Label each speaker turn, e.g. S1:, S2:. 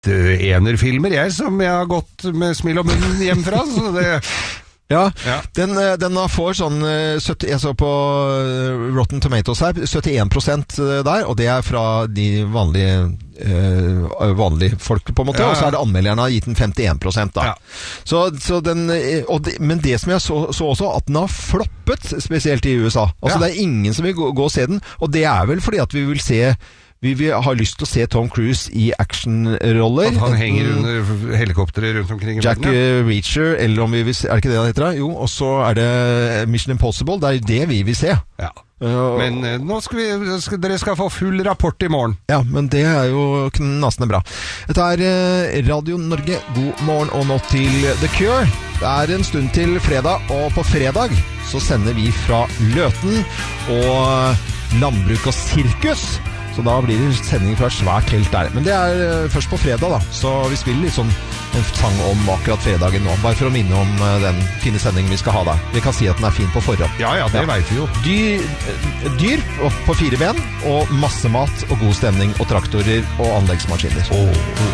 S1: enerfilmer, som jeg har gått med smil og munn hjemmefra, så det...
S2: Ja, den får sånn 70, jeg så på Rotten Tomatoes her, 71% der, og det fra de vanlige folk på en måte, og så det anmelderne har gitt den 51% da. Så den, men det som jeg så også, at den har floppet, spesielt i USA. Altså det ingen som vil gå og se den, og det vel fordi at vi vil se vi har lyst til å se Tom Cruise i actionroller.
S1: At han henger under helikopteret rundt omkring i
S2: verden. Jack Reacher, eller om vi vil se, det ikke det han heter da? Jo, og så det Mission Impossible, det det vi vil se.
S1: Ja. Men nå dere skal få full rapport i morgen.
S2: Ja, men det jo knasende bra. Dette Radio Norge, god morgen, og nå til The Cure. Det en stund til fredag, og på fredag så sender vi fra Løten og Landbruk og Sirkus. Så da blir det sending fra et svært telt der. Men det først på fredag da. Så vi spiller litt sånn en sang om akkurat fredagen nå. Bare for å minne om den fine sendingen vi skal ha der. Vi kan si at den fin på forhånd.
S1: Ja, det vet vi jo.
S2: Dyr på 4 ben, og masse mat og god stemning, og traktorer og anleggsmaskiner.